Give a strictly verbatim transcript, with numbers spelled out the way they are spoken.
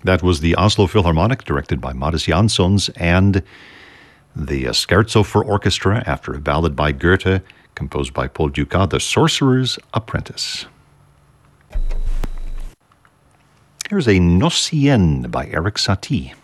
That was the Oslo Philharmonic, directed by Mattis Janssons, and the Scherzo for Orchestra, after a ballad by Goethe, composed by Paul Dukas, The Sorcerer's Apprentice. Here's a Nocien by Erik Satie.